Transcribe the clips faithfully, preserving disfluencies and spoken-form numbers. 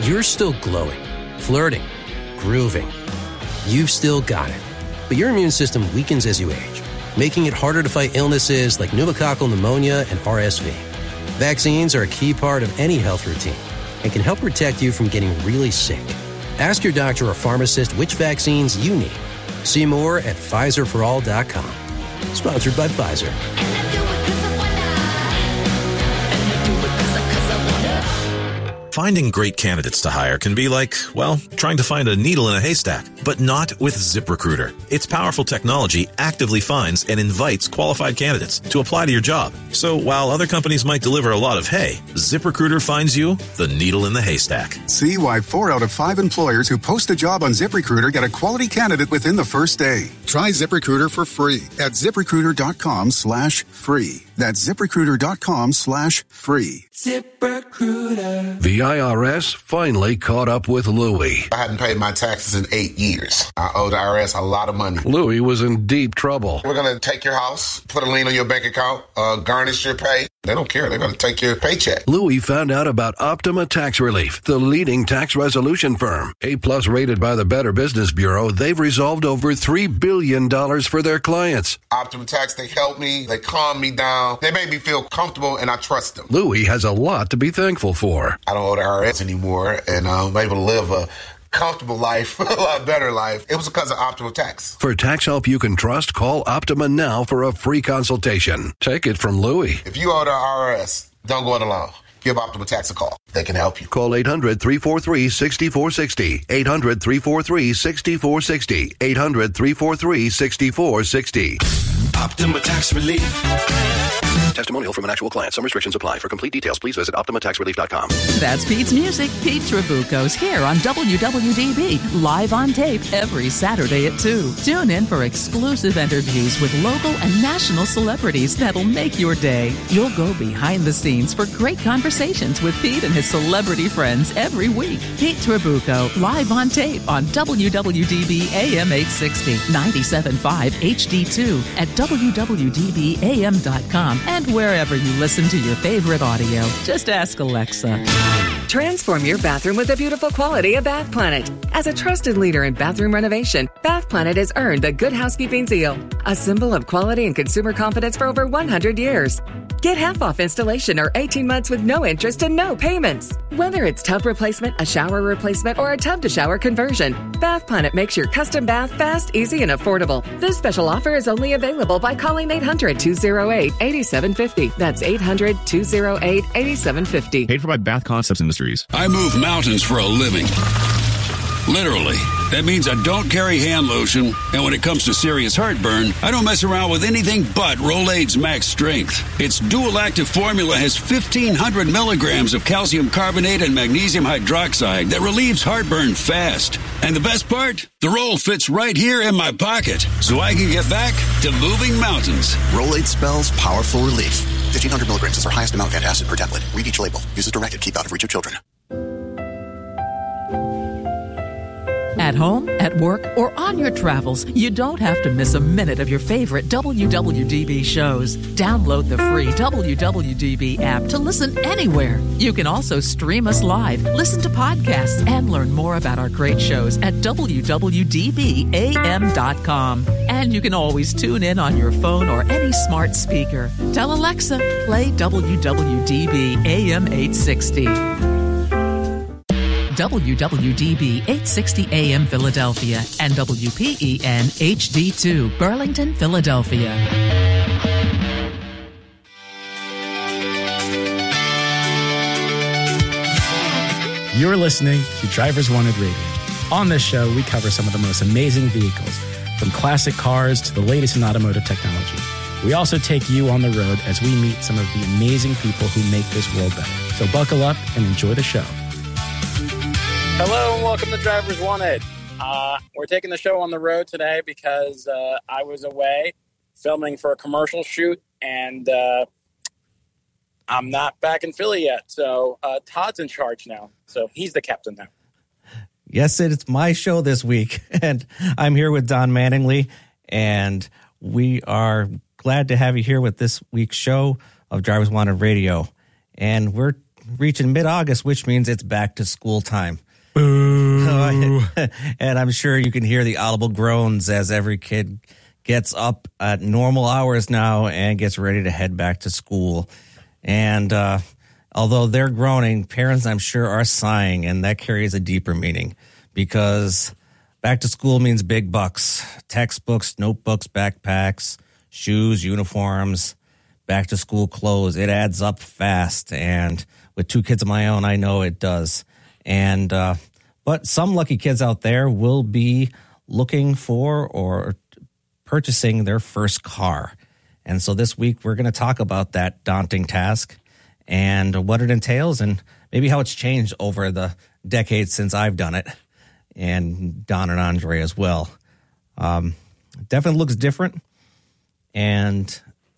You're still glowing, flirting, grooving. You've still got it. But your immune system weakens as you age, making it harder to fight illnesses like pneumococcal pneumonia and R S V. Vaccines are a key part of any health routine and can help protect you from getting really sick. Ask your doctor or pharmacist which vaccines you need. See more at Pfizer for all dot com. Sponsored by Pfizer. Finding great candidates to hire can be like, well, trying to find a needle in a haystack, but not with ZipRecruiter. Its powerful technology actively finds and invites qualified candidates to apply to your job. So while other companies might deliver a lot of hay, ZipRecruiter finds you the needle in the haystack. See why four out of five employers who post a job on ZipRecruiter get a quality candidate within the first day. Try ZipRecruiter for free at ZipRecruiter.com slash free. That's ZipRecruiter.com slash free. ZipRecruiter. The I R S finally caught up with Louie. I hadn't paid my taxes in eight years. I owed the I R S a lot of money. Louie was in deep trouble. We're going to take your house, put a lien on your bank account, uh, garnish your pay. They don't care. They're going to take your paycheck. Louie found out about Optima Tax Relief, the leading tax resolution firm. A-plus rated by the Better Business Bureau, they've resolved over three billion dollars for their clients. Optima Tax, they helped me. They calmed me down. They made me feel comfortable, and I trust them. Louie has a lot to be thankful for. I don't owe the I R S anymore, and I'm able to live a comfortable life, a lot better life. It was because of Optima Tax. For tax help you can trust, call Optima now for a free consultation. Take it from Louie. If you owe the I R S, don't go it alone. Give Optima Tax a call. They can help you. Call eight hundred, three four three, six four six zero. eight hundred, three four three, six four six zero. eight hundred, three four three, six four six zero. Optima Tax Relief. Testimonial from an actual client. Some restrictions apply. For complete details, please visit Optima Tax Relief dot com. That's Pete's Music. Pete Trabucco's here on W W D B, live on tape every Saturday at two. Tune in for exclusive interviews with local and national celebrities that'll make your day. You'll go behind the scenes for great conversations with Pete and his celebrity friends every week. Pete Trabucco, live on tape on W W D B A M eight sixty, ninety-seven point five H D two at W W D B A M dot com and wherever you listen to your favorite audio. Just ask Alexa. Transform your bathroom with the beautiful quality of Bath Planet. As a trusted leader in bathroom renovation, Bath Planet has earned the Good Housekeeping seal, a symbol of quality and consumer confidence for over one hundred years. Get half off installation or eighteen months with no interest and no payments. Whether it's tub replacement, a shower replacement, or a tub-to-shower conversion, Bath Planet makes your custom bath fast, easy, and affordable. This special offer is only available by calling eight hundred, two oh eight, eight seven five oh. That's eight hundred, two oh eight, eight seven five oh. Paid for by Bath Concepts Industries. I move mountains for a living. Literally. That means I don't carry hand lotion, and when it comes to serious heartburn, I don't mess around with anything but Rolaids Max Strength. Its dual-active formula has fifteen hundred milligrams of calcium carbonate and magnesium hydroxide that relieves heartburn fast. And the best part? The roll fits right here in my pocket, so I can get back to moving mountains. Rolaids spells powerful relief. fifteen hundred milligrams is our highest amount of antacid per tablet. Read each label. Use as directed. Keep out of reach of children. At home, at work, or on your travels, you don't have to miss a minute of your favorite W W D B shows. Download the free W W D B app to listen anywhere. You can also stream us live, listen to podcasts, and learn more about our great shows at W W D B A M dot com. And you can always tune in on your phone or any smart speaker. Tell Alexa, play W W D B A M eight sixty. W W D B eight sixty A M Philadelphia and W P E N H D two Burlington, Philadelphia. You're listening to Drivers Wanted Radio. On this show, we cover some of the most amazing vehicles, from classic cars to the latest in automotive technology. We also take you on the road as we meet some of the amazing people who make this world better. So buckle up and enjoy the show. Hello and welcome to Drivers Wanted. Uh, we're taking the show on the road today because uh, I was away filming for a commercial shoot, and uh, I'm not back in Philly yet. So uh, Todd's in charge now. So he's the captain now. Yes, it's my show this week, and I'm here with Don Manningly, and we are glad to have you here with this week's show of Drivers Wanted Radio. And we're reaching mid-August, which means it's back to school time. Boo. And I'm sure you can hear the audible groans as every kid gets up at normal hours now and gets ready to head back to school. And uh, although they're groaning, parents, I'm sure, are sighing, and that carries a deeper meaning because back to school means big bucks, textbooks, notebooks, backpacks, shoes, uniforms, back to school clothes. It adds up fast. And with two kids of my own, I know it does. And, uh, but some lucky kids out there will be looking for or purchasing their first car. And so this week we're going to talk about that daunting task and what it entails and maybe how it's changed over the decades since I've done it, and Don and Andre as well. Um, it definitely looks different. And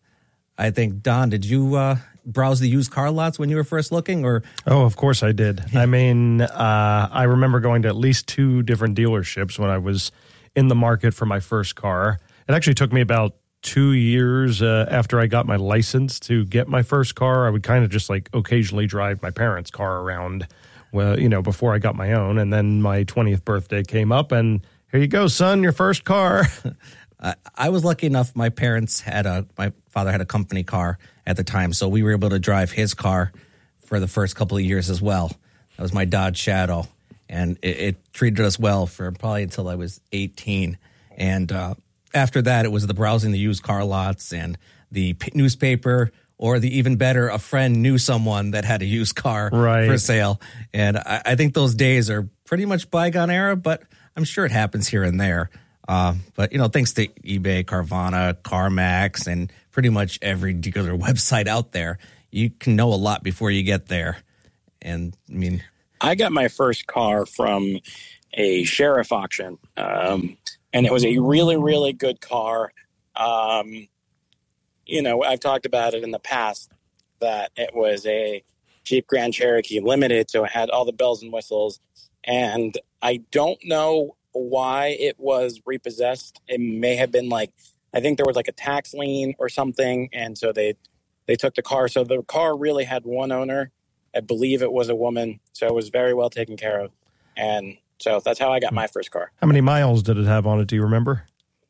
I think, Don, did you uh, browse the used car lots when you were first looking? Or Oh, of course I did. I mean, uh, I remember going to at least two different dealerships when I was in the market for my first car. It actually took me about two years uh, after I got my license to get my first car. I would kind of just like occasionally drive my parents' car around, well, you know, before I got my own. And then my twentieth birthday came up, and here you go, son, your first car. I, I was lucky enough. My parents had a, my father had a company car at the time, so we were able to drive his car for the first couple of years as well. That was my Dodge Shadow, and it, it treated us well for probably until I was eighteen. And uh, after that, it was the browsing the used car lots and the p- newspaper, or the even better, a friend knew someone that had a used car right. for sale. And I, I think those days are pretty much bygone era, but I'm sure it happens here and there. Uh, but, you know, thanks to eBay, Carvana, CarMax, and pretty much every dealer website out there, you can know a lot before you get there. And, I mean... I got my first car from a sheriff auction, um, and it was a really, really good car. Um, you know, I've talked about it in the past that it was a Jeep Grand Cherokee Limited, so it had all the bells and whistles. And I don't know why it was repossessed. It may have been like, I think there was like a tax lien or something, and so they they took the car. So the car really had one owner. I believe it was a woman, so it was very well taken care of. And so that's how I got my first car. How many miles did it have on it? Do you remember?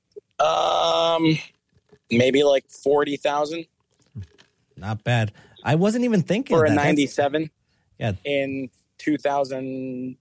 Um, maybe like forty thousand. Not bad. I wasn't even thinking for a that. ninety-seven. That's... Yeah, in two thousand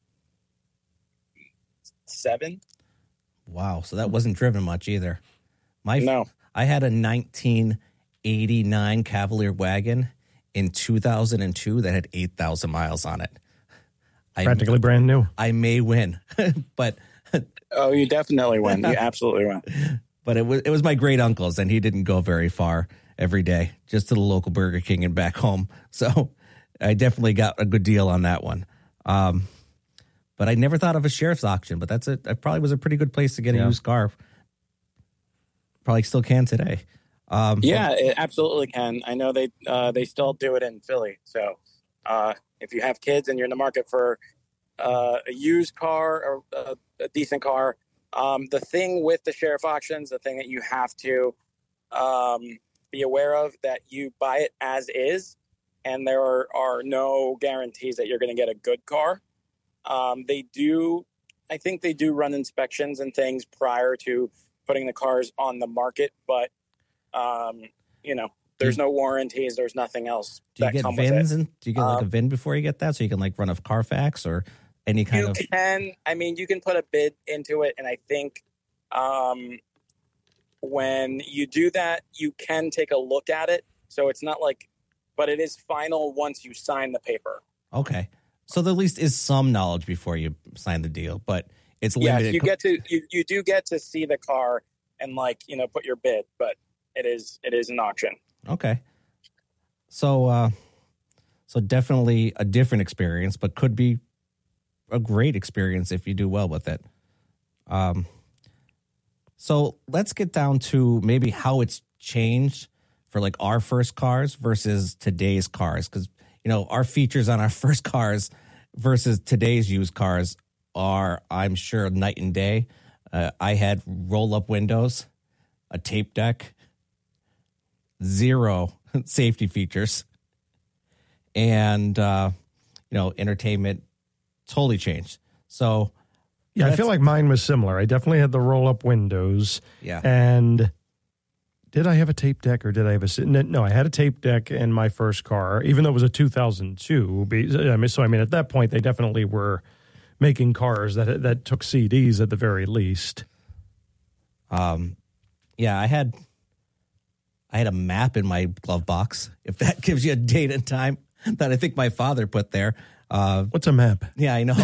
seven. Wow, so that wasn't driven much either. My no, I had a nineteen eighty-nine Cavalier wagon in two thousand two that had eight thousand miles on it. Practically I, brand new. I may win, but oh, you definitely win. You absolutely win. But it was it was my great uncle's, and he didn't go very far every day, just to the local Burger King and back home. So I definitely got a good deal on that one. Um, but I never thought of a sheriff's auction. But that's it. That probably was a pretty good place to get yeah. a used car. Probably still can today. Um, yeah, it absolutely can. I know they uh, they still do it in Philly. So uh, if you have kids and you're in the market for uh, a used car or a, a decent car, um, the thing with the sheriff auctions, the thing that you have to um, be aware of, that you buy it as is, and there are, are no guarantees that you're going to get a good car. Um, they do, I think they do run inspections and things prior to putting the cars on the market, but um, you know, there's no warranties. There's nothing else. Do you that get come V I Ns with it. and do you get like um, a V I N before you get that, so you can like run a Carfax or any kind you of? You can. I mean, you can put a bid into it, and I think um, when you do that, you can take a look at it. So it's not like, but it is final once you sign the paper. Okay, so there at least is some knowledge before you sign the deal, but it's limited. Yes, you get to you, you do get to see the car and like you know put your bid, but it is it is an auction. Okay, so uh, so definitely a different experience, but could be a great experience if you do well with it. Um, so let's get down to maybe how it's changed for like our first cars versus today's cars, because you know our features on our first cars versus today's used cars are, I'm sure, night and day. Uh, I had roll-up windows, a tape deck, zero safety features, and uh, you know, entertainment totally changed. So yeah, I feel like mine was similar. I definitely had the roll up windows. Yeah. And did I have a tape deck or did I have a, no, I had a tape deck in my first car, even though it was a two thousand two. So, I mean, at that point, they definitely were making cars that, that took C Ds at the very least. Um, yeah, I had, I had a map in my glove box, if that gives you a date and time that I think my father put there. Uh, What's a map? Yeah, I know.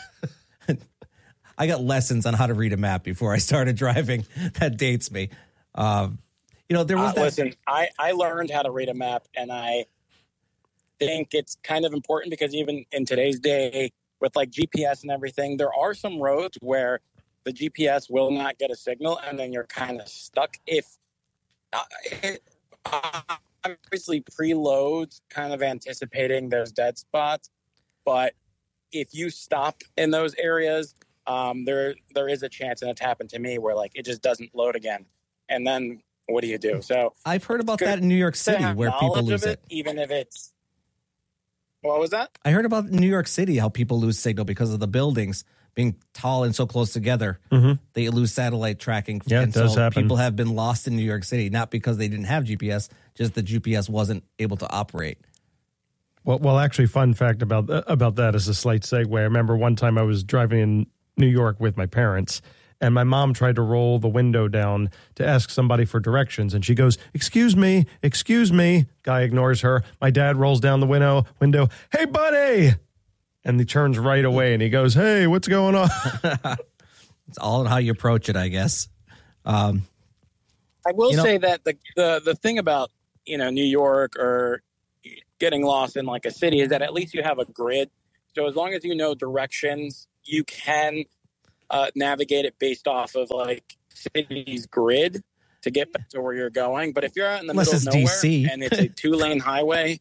I got lessons on how to read a map before I started driving. That dates me. Um, you know, there was uh, that. Listen, I, I learned how to read a map, and I think it's kind of important because even in today's day, with like G P S and everything, there are some roads where the G P S will not get a signal, and then you're kind of stuck. If uh, it, uh, obviously preloads, kind of anticipating those dead spots, but if you stop in those areas, um, there there is a chance, and it's happened to me, where like it just doesn't load again, and then what do you do? So I've heard about that in New York City, where people lose it, it, even if it's. What was that? I heard about New York City, how people lose signal because of the buildings being tall and so close together. Mm-hmm. They lose satellite tracking. Yeah, and it does so happen. People have been lost in New York City, not because they didn't have G P S, just the G P S wasn't able to operate. Well, well, actually, fun fact about about that is a slight segue. I remember one time I was driving in New York with my parents, and my mom tried to roll the window down to ask somebody for directions, and she goes, "Excuse me, excuse me." Guy ignores her. My dad rolls down the window, window. "Hey, buddy!" And he turns right away, and he goes, "Hey, what's going on?" It's all in how you approach it, I guess. Um, I will you know, say that the, the the thing about, you know, New York or getting lost in like a city is that at least you have a grid. So as long as you know directions, you can uh, navigate it based off of like city's grid to get back to where you're going. But if you're out in the Unless middle of it's nowhere D C and it's a two lane highway,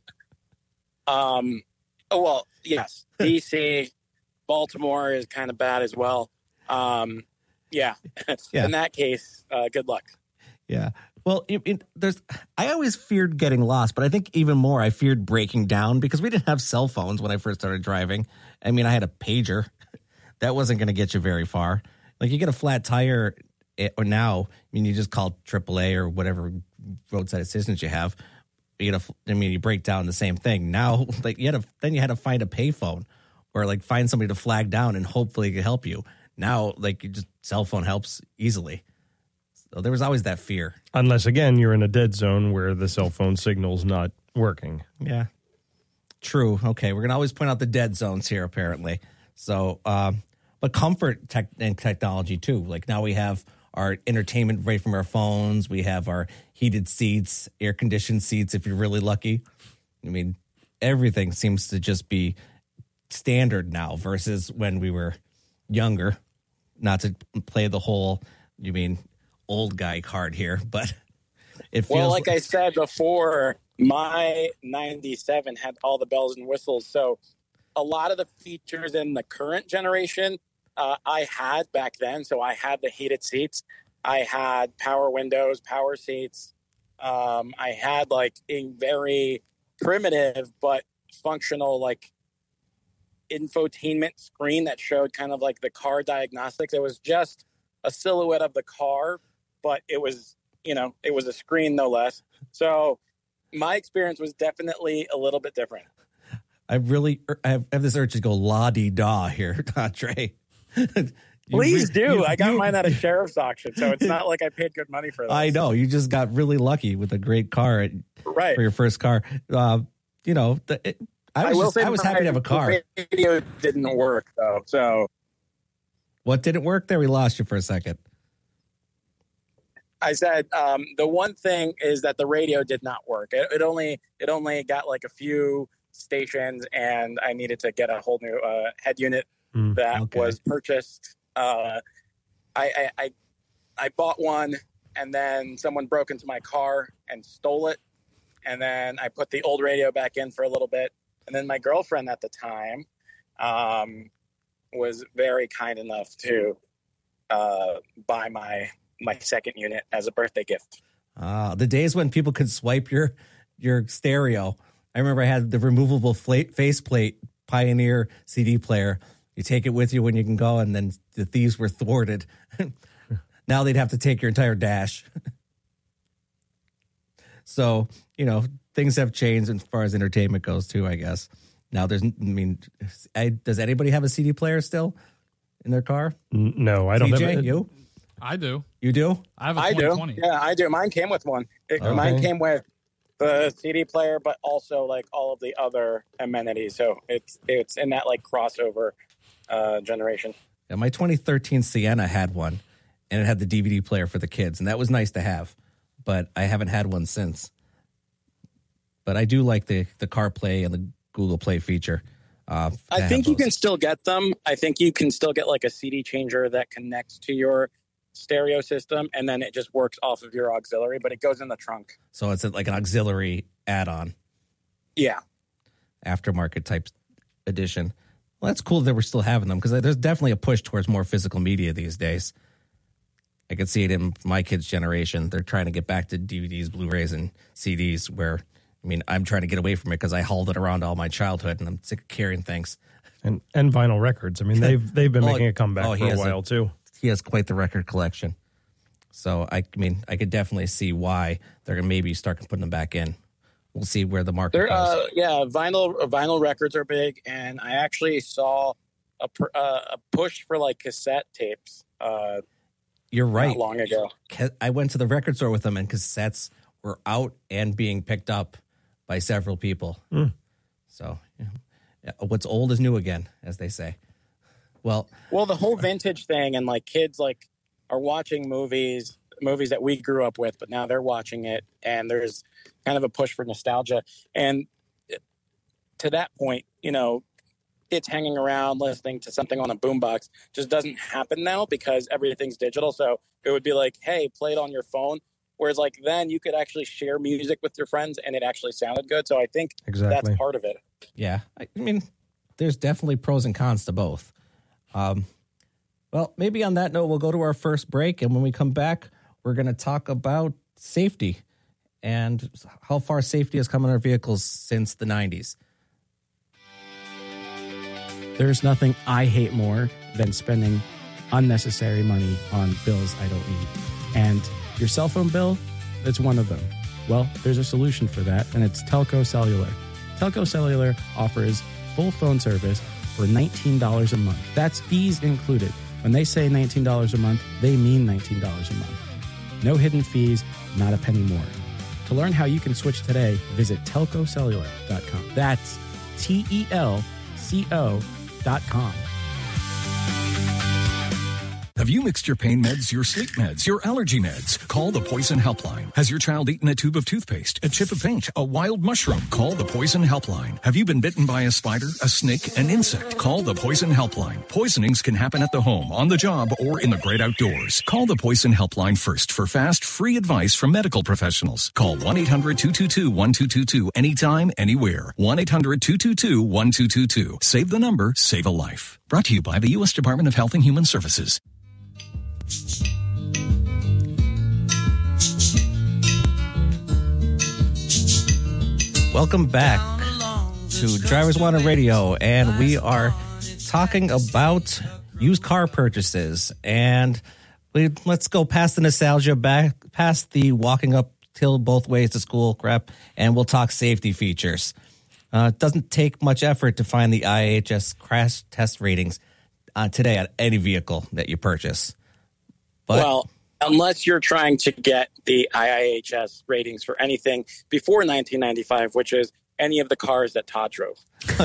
um, oh well, yes, D C, Baltimore is kind of bad as well. Um, yeah. Yeah. In that case, uh, good luck. Yeah. Well, it, it, there's. I always feared getting lost, but I think even more I feared breaking down because we didn't have cell phones when I first started driving. I mean, I had a pager. That wasn't going to get you very far. Like you get a flat tire, or now, I mean, you just call triple A or whatever roadside assistance you have. You get a, I mean, you break down the same thing. Now, like you had to, then you had to find a payphone or like find somebody to flag down and hopefully it could help you. Now, like you just cell phone helps easily. So there was always that fear. Unless, again, you're in a dead zone where the cell phone signal's not working. Yeah. True. Okay. We're going to always point out the dead zones here, apparently. So, um, but comfort tech and technology, too. Like now we have our entertainment right from our phones. We have our heated seats, air-conditioned seats, if you're really lucky. I mean, everything seems to just be standard now versus when we were younger. Not to play the whole, you mean... old guy card here, but it feels well, like I said before, my ninety-seven had all the bells and whistles. So a lot of the features in the current generation uh, I had back then. So I had the heated seats. I had power windows, power seats. Um, I had like a very primitive but functional like infotainment screen that showed kind of like the car diagnostics. It was just a silhouette of the car, but it was, you know, it was a screen no less. So my experience was definitely a little bit different. I really I have, I have this urge to go la-di-da here, Andre. Please do. You, I got you, mine at a sheriff's auction, so it's not like I paid good money for that. I know. You just got really lucky with a great car at, right. for your first car. Uh, you know, the, it, I was, I will just, say I was my happy to have a car. Radio didn't work, though. So what didn't work there? We lost you for a second. I said um, the one thing is that the radio did not work. It, it only it only got like a few stations, and I needed to get a whole new uh, head unit mm, that okay. was purchased. Uh, I, I, I I bought one, and then someone broke into my car and stole it, and then I put the old radio back in for a little bit, and then my girlfriend at the time um, was very kind enough to uh, buy my. my second unit as a birthday gift. Ah, the days when people could swipe your your stereo I remember I had the removable fla- faceplate Pioneer C D player. You take it with you when you can go, and then the thieves were thwarted. Now they'd have to take your entire dash. So, you know, things have changed as far as entertainment goes, too, I guess. Now, there's, I mean, I, does anybody have a C D player still in their car? No, I don't T J, have it. You? I do. You do? I have a I twenty do. twenty. Yeah, I do. Mine came with one. It, Okay. Mine came with the C D player, but also like all of the other amenities. So it's it's in that like crossover uh, generation. Yeah, my twenty thirteen Sienna had one, and it had the D V D player for the kids, and that was nice to have. But I haven't had one since. But I do like the the CarPlay and the Google Play feature. Uh, I think you can still get them. I think you can still get like a C D changer that connects to your stereo system, and then it just works off of your auxiliary, but it goes in the trunk. So it's like an auxiliary add-on. Yeah. Aftermarket type edition. Well, that's cool that we're still having them, because there's definitely a push towards more physical media these days. I can see it in my kids' generation. They're trying to get back to D V Ds, Blu-rays, and C Ds, where, I mean, I'm trying to get away from it because I hauled it around all my childhood, and I'm sick of carrying things. And and vinyl records. I mean, they've they've been Oh, making a comeback oh, he for a has while, a- too. He has quite the record collection. So, I mean, I could definitely see why they're going to maybe start putting them back in. We'll see where the market They're, goes. uh, yeah, vinyl vinyl records are big, and I actually saw a, pr- uh, a push for like cassette tapes. Uh, You're right. Not long ago. Ca- I went to the record store with them, and cassettes were out and being picked up by several people. Mm. So, you know, what's old is new again, as they say. Well, Well, the whole vintage thing, and like kids like are watching movies, movies that we grew up with, but now they're watching it, and there's kind of a push for nostalgia. And to that point, you know, it's hanging around listening to something on a boombox just doesn't happen now because everything's digital. So it would be like, hey, play it on your phone. Whereas like then you could actually share music with your friends and it actually sounded good. So I think Exactly. that's part of it. yeah, I mean, there's definitely pros and cons to both. Um, well, maybe on that note, we'll go to our first break. And when we come back, we're going to talk about safety and how far safety has come in our vehicles since the nineties. There's nothing I hate more than spending unnecessary money on bills I don't need. And your cell phone bill, it's one of them. Well, there's a solution for that, and it's Telco Cellular. Telco Cellular offers full phone service for nineteen dollars a month. That's fees included. When they say nineteen dollars a month, they mean nineteen dollars a month. No hidden fees, not a penny more. To learn how you can switch today, visit telco cellular dot com. That's T E L C O dot com. Have you mixed your pain meds, your sleep meds, your allergy meds? Call the Poison Helpline. Has your child eaten a tube of toothpaste, a chip of paint, a wild mushroom? Call the Poison Helpline. Have you been bitten by a spider, a snake, an insect? Call the Poison Helpline. Poisonings can happen at the home, on the job, or in the great outdoors. Call the Poison Helpline first for fast, free advice from medical professionals. Call one eight hundred two two two one two two two anytime, anywhere. one eight hundred two two two one two two two. Save the number, save a life. Brought to you by the U S Department of Health and Human Services. Welcome back to Drivers Wanted Radio, and we are talking about used car purchases. And we let's go past the nostalgia, back past the walking up till both ways to school crap, and we'll talk safety features. Uh, it doesn't take much effort to find the I I H S crash test ratings uh, today on any vehicle that you purchase. But, well, unless you're trying to get the I I H S ratings for anything before nineteen ninety-five, which is any of the cars that Todd drove.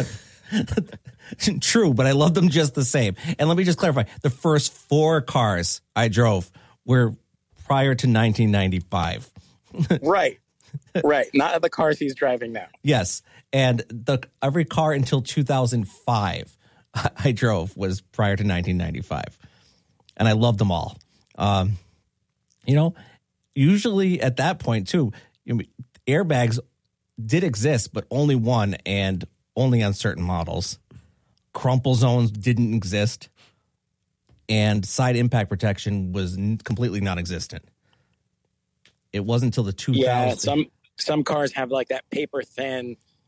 True, but I love them just the same. And let me just clarify. The first four cars I drove were prior to nineteen ninety-five. Right. Right. Not the cars he's driving now. Yes. And the every car until two thousand five I drove was prior to nineteen ninety-five. And I loved them all. Um, you know, usually at that point, too, you know, airbags did exist, but only one and only on certain models. Crumple zones didn't exist. And side impact protection was n- completely non-existent. It wasn't until the two thousands. Yeah, some some cars have like that paper thin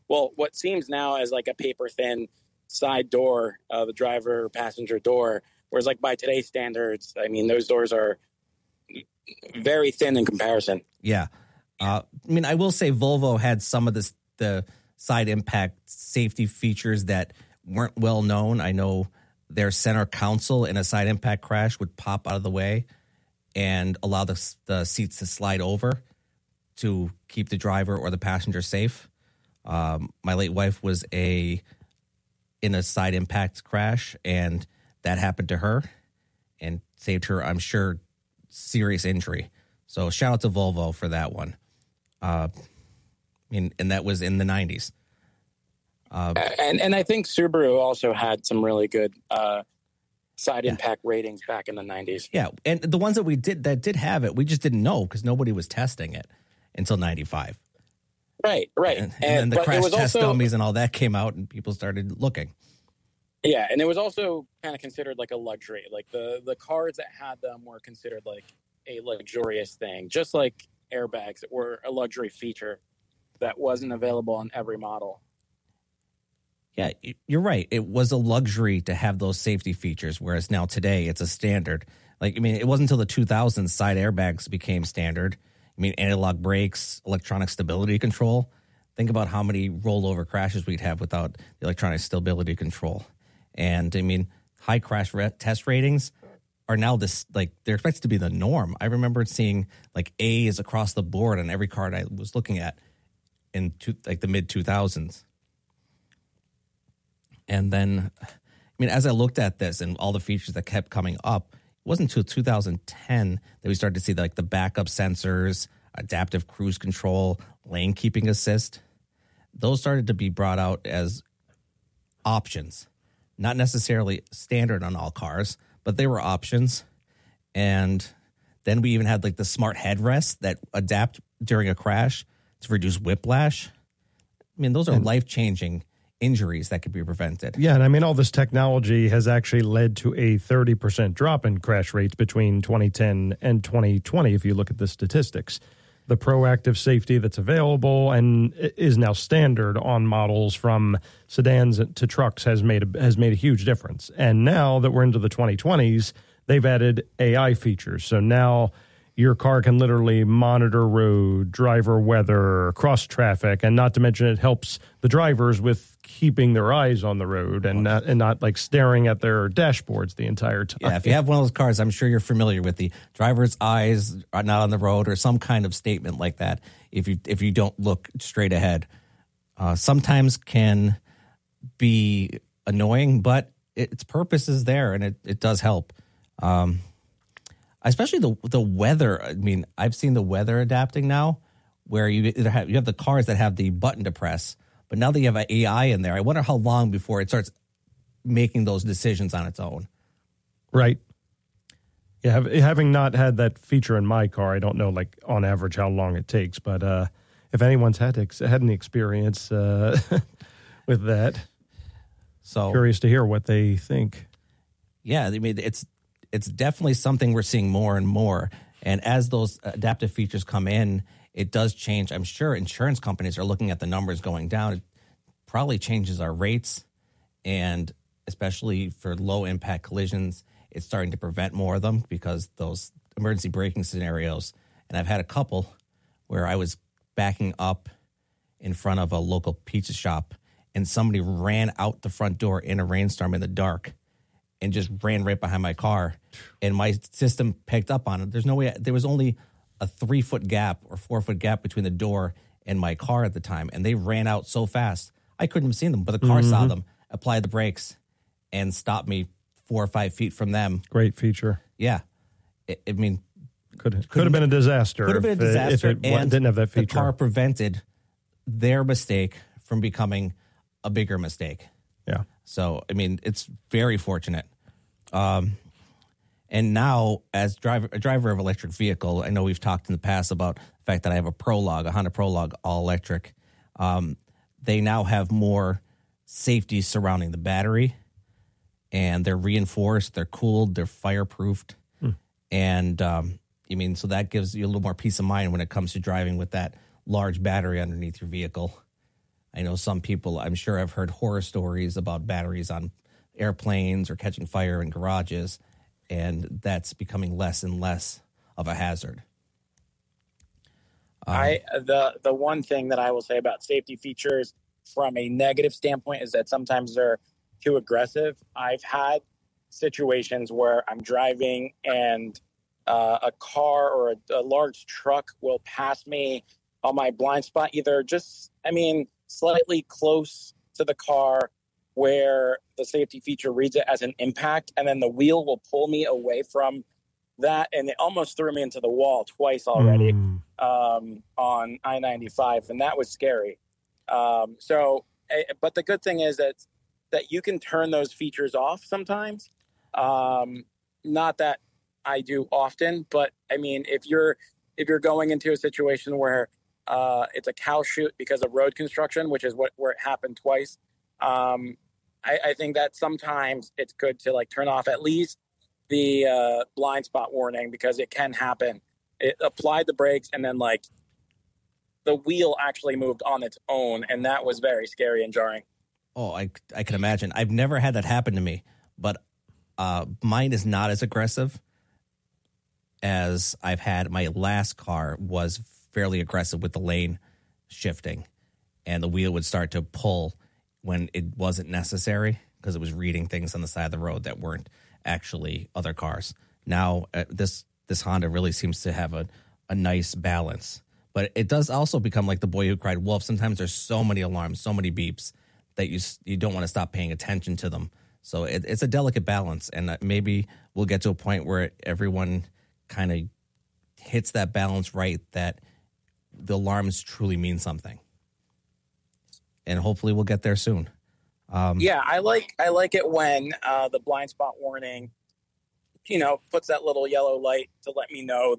well, what seems now as like a paper thin side door, uh, the driver passenger door, whereas like by today's standards, I mean, those doors are very thin in comparison. Yeah. Uh, I mean, I will say Volvo had some of this, the side impact safety features that weren't well known. I know their center console in a side impact crash would pop out of the way and allow the, the seats to slide over to keep the driver or the passenger safe. Um, my late wife was a in a side impact crash, and that happened to her and saved her, I'm sure, serious injury. So shout out to Volvo for that one. Uh, I mean, and that was in the nineties. Uh, and and I think Subaru also had some really good uh, side yeah. impact ratings back in the nineties. Yeah, and the ones that we did that did have it, we just didn't know because nobody was testing it until ninety-five. Right, right. And, and, and then the but crash it was test also, dummies and all that came out, and people started looking. Yeah, and it was also kind of considered like a luxury. Like the the cars that had them were considered like a luxurious thing, just like airbags were a luxury feature that wasn't available on every model. Yeah, you're right. It was a luxury to have those safety features, whereas now today it's a standard. Like, I mean, it wasn't until the two thousands side airbags became standard. I mean, analog brakes, electronic stability control. Think about how many rollover crashes we'd have without the electronic stability control. And, I mean, high crash re- test ratings are now this, like, they're expected to be the norm. I remember seeing, like, A's across the board on every car I was looking at in, two, like, the mid two thousands. And then, I mean, as I looked at this and all the features that kept coming up, it wasn't until two thousand ten that we started to see like the backup sensors, adaptive cruise control, lane keeping assist. Those started to be brought out as options, not necessarily standard on all cars, but they were options. And then we even had like the smart headrests that adapt during a crash to reduce whiplash. I mean, those are life-changing injuries that could be prevented. Yeah, and I mean, all this technology has actually led to a thirty percent drop in crash rates between twenty ten and twenty twenty, if you look at the statistics. The proactive safety that's available and is now standard on models from sedans to trucks has made a, has made a huge difference. And now that we're into the twenty twenties, they've added A I features. So now your car can literally monitor road, driver weather, cross traffic, and not to mention it helps the drivers with keeping their eyes on the road and not, and not like staring at their dashboards the entire time. Yeah, if you have one of those cars, I'm sure you're familiar with the driver's eyes are not on the road or some kind of statement like that. If you if you don't look straight ahead, uh, sometimes can be annoying, but it, its purpose is there and it, it does help. Um, especially the the weather. I mean, I've seen the weather adapting now, where you either have you have the cars that have the button to press, but now that you have an A I in there, I wonder how long before it starts making those decisions on its own. Right. Yeah, have, having not had that feature in my car, I don't know, like on average, how long it takes. But uh, if anyone's had ex- had any experience uh, with that, so curious to hear what they think. Yeah, I mean, it's it's definitely something we're seeing more and more. And as those adaptive features come in, it does change. I'm sure insurance companies are looking at the numbers going down. It probably changes our rates, and especially for low impact collisions, it's starting to prevent more of them because those emergency braking scenarios. And I've had a couple where I was backing up in front of a local pizza shop and somebody ran out the front door in a rainstorm in the dark and just ran right behind my car. And my system picked up on it. There's no way. There was only a three foot gap or four foot gap between the door and my car at the time. And they ran out so fast. I couldn't have seen them, but the car mm-hmm. saw them, applied the brakes, and stopped me four or five feet from them. Great feature. Yeah. I, I mean, could could have been a disaster. Could have been a disaster. If it, if it and didn't have that feature. The car prevented their mistake from becoming a bigger mistake. Yeah. So, I mean, it's very fortunate. Um, and now, as driver, a driver of electric vehicle, I know we've talked in the past about the fact that I have a Prologue, a Honda Prologue, all electric. Um, they now have more safety surrounding the battery, and they're reinforced, they're cooled, they're fireproofed. Hmm. And, um, I mean, so that gives you a little more peace of mind when it comes to driving with that large battery underneath your vehicle. I know some people, I'm sure I've heard horror stories about batteries on airplanes or catching fire in garages, and that's becoming less and less of a hazard. Um, I the the one thing that I will say about safety features from a negative standpoint is that sometimes they're too aggressive. I've had situations where I'm driving and uh, a car or a, a large truck will pass me on my blind spot, either just, I mean, slightly close to the car where the safety feature reads it as an impact, and then the wheel will pull me away from that, and it almost threw me into the wall twice already mm. um, on I ninety-five, and that was scary. Um, so, but the good thing is that that you can turn those features off sometimes. Um, not that I do often, but I mean, if you're if you're going into a situation where uh, it's a cow chute because of road construction, which is what where it happened twice, um, I, I think that sometimes it's good to like turn off at least the uh, blind spot warning, because it can happen. It applied the brakes and then like the wheel actually moved on its own, and that was very scary and jarring. Oh, I, I can imagine. I've never had that happen to me, but uh, mine is not as aggressive as I've had. My last car was fairly aggressive with the lane shifting, and the wheel would start to pull when it wasn't necessary because it was reading things on the side of the road that weren't actually other cars. Now, uh, this this Honda really seems to have a, a nice balance, but it does also become like the boy who cried wolf. Sometimes there's so many alarms, so many beeps that you you don't want to stop paying attention to them. So it, it's a delicate balance, and maybe we'll get to a point where everyone kind of hits that balance right, that the alarms truly mean something. And hopefully we'll get there soon. Um, yeah, I like I like it when uh, the blind spot warning, you know, puts that little yellow light to let me know